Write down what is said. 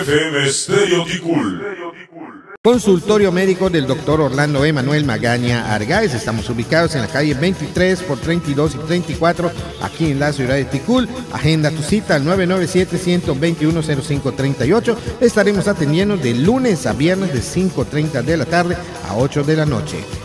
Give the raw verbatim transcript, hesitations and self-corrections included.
F M Stereo Ticul. Consultorio médico del doctor Orlando Emanuel Magaña Argáez. Estamos ubicados en la calle veintitrés por treinta y dos y treinta y cuatro, aquí en la ciudad de Ticul. Agenda tu cita al nueve nueve siete, uno dos uno, cero cinco tres ocho. Estaremos atendiendo de lunes a viernes de cinco y media de la tarde a ocho de la noche.